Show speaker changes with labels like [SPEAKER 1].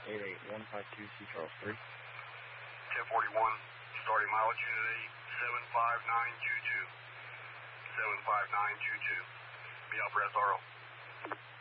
[SPEAKER 1] 88152 C Charles 3.
[SPEAKER 2] 1041, starting mileage unit 75922. 75922. Be out for SRO.